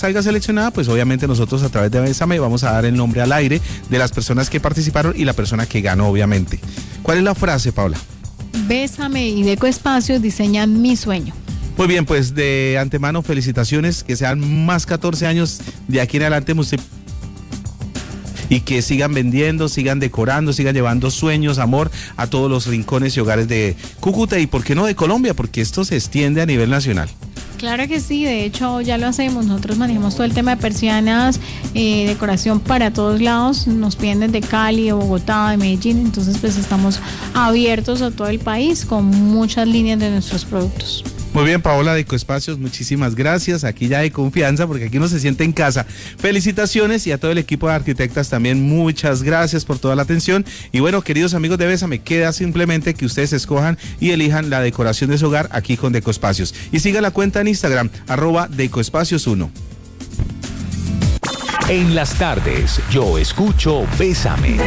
salga seleccionada, pues obviamente nosotros a través de Bésame vamos a dar el nombre al aire de las personas que participaron y la persona que ganó, obviamente. ¿Cuál es la frase, Paula? Bésame y Deco Espacios diseñan mi sueño. Muy bien, pues de antemano felicitaciones, que sean más 14 años de aquí en adelante y que sigan vendiendo, sigan decorando, sigan llevando sueños, amor a todos los rincones y hogares de Cúcuta y por qué no de Colombia, porque esto se extiende a nivel nacional. Claro que sí, de hecho ya lo hacemos, nosotros manejamos todo el tema de persianas, decoración para todos lados, nos piden desde Cali, de Bogotá, de Medellín, entonces pues estamos abiertos a todo el país con muchas líneas de nuestros productos. Muy bien, Paola de Ecoespacios, muchísimas gracias. Aquí ya hay confianza porque aquí uno se siente en casa. Felicitaciones y a todo el equipo de arquitectas también muchas gracias por toda la atención. Y bueno, queridos amigos de Bésame, queda simplemente que ustedes escojan y elijan la decoración de su hogar aquí con Decoespacios. Y siga la cuenta en Instagram, @Decoespacios1. En las tardes, yo escucho Bésame.